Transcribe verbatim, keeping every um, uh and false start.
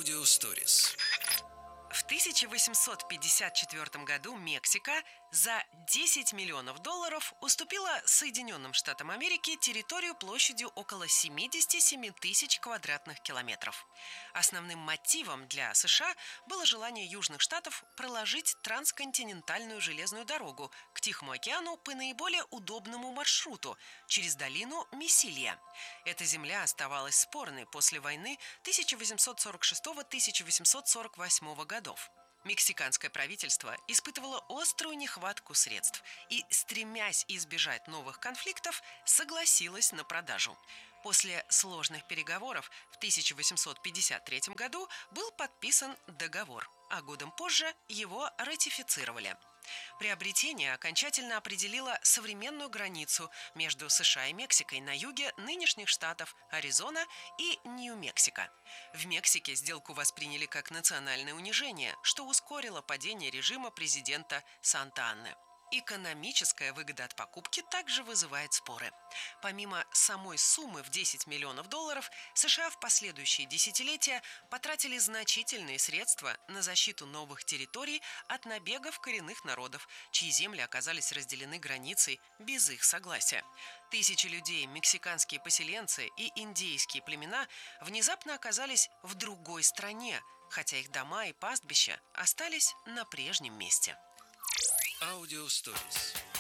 Аудиосторис. В тысяча восемьсот пятьдесят четвёртом году Мексика за десять миллионов долларов уступила Соединенным Штатам Америки территорию площадью около семьдесят семь тысяч квадратных километров. Основным мотивом для США было желание Южных Штатов проложить трансконтинентальную железную дорогу к Тихому океану по наиболее удобному маршруту через долину Месилья. Эта земля оставалась спорной после войны тысяча восемьсот сорок шестого — тысяча восемьсот сорок восьмого годов. Мексиканское правительство испытывало острую нехватку средств и, стремясь избежать новых конфликтов, согласилось на продажу. После сложных переговоров в тысяча восемьсот пятьдесят третьем году был подписан договор, а годом позже его ратифицировали. Приобретение окончательно определило современную границу между США и Мексикой на юге нынешних штатов Аризона и Нью-Мексико. В Мексике сделку восприняли как национальное унижение, что ускорило падение режима президента Санта-Анны. Экономическая выгода от покупки также вызывает споры. Помимо самой суммы в десять миллионов долларов, США в последующие десятилетия потратили значительные средства на защиту новых территорий от набегов коренных народов, чьи земли оказались разделены границей без их согласия. Тысячи людей, мексиканские поселенцы и индейские племена внезапно оказались в другой стране, хотя их дома и пастбища остались на прежнем месте. Аудиосторис.